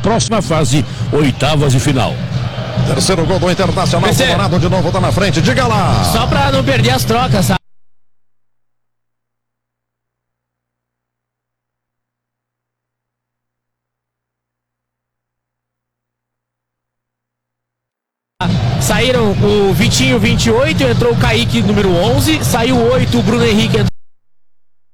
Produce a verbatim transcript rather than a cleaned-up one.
próxima fase, oitavas de final. Terceiro gol do Internacional, o Colorado de novo tá na frente, diga lá. Só pra não perder as trocas, sabe? Saíram o Vitinho vinte e oito, entrou o Kaique número onze, saiu oito, o Bruno Henrique entrou